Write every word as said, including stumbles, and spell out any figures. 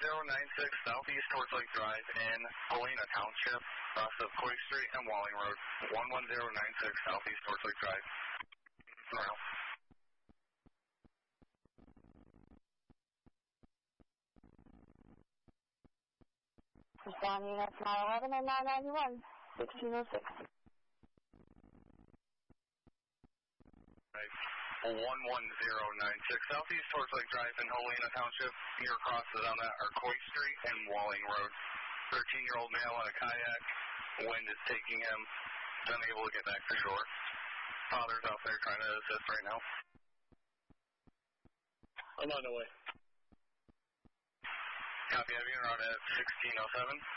zero nine six southeast towards Lake Drive in Helena Township, south of Coy Street and Walling Road. one one zero nine six southeast towards Lake Drive. Around. Responding units nine eleven and nine ninety-one, sixteen oh six. one one zero nine six southeast towards Lake Drive in Helena Township. Near crosses on that are Coy Street and Walling Road. thirteen-year-old male in a kayak. Wind is taking him. Unable to get back to shore. Father's out there trying to assist right now. I'm on the way. Copy, have you en route at sixteen oh seven.